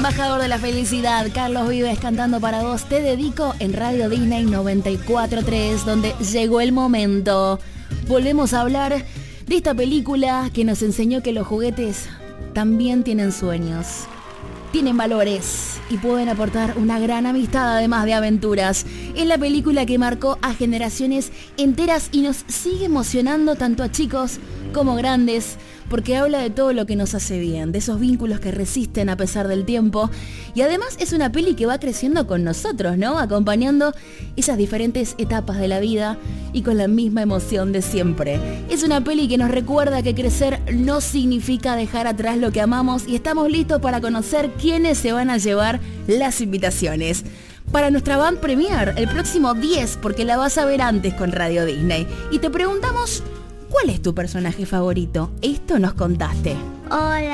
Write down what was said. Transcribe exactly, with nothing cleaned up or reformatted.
embajador de la felicidad, Carlos Vives, cantando para vos Te Dedico en Radio Disney noventa y cuatro punto tres, donde llegó el momento. Volvemos a hablar de esta película que nos enseñó que los juguetes también tienen sueños, tienen valores y pueden aportar una gran amistad además de aventuras. Es la película que marcó a generaciones enteras y nos sigue emocionando tanto a chicos como grandes, porque habla de todo lo que nos hace bien, de esos vínculos que resisten a pesar del tiempo. Y además es una peli que va creciendo con nosotros, ¿no? Acompañando esas diferentes etapas de la vida y con la misma emoción de siempre. Es una peli que nos recuerda que crecer no significa dejar atrás lo que amamos, y estamos listos para conocer quiénes se van a llevar las invitaciones para nuestra Van Premier el próximo diez, porque la vas a ver antes con Radio Disney. Y te preguntamos, ¿cuál es tu personaje favorito? Esto nos contaste. Hola.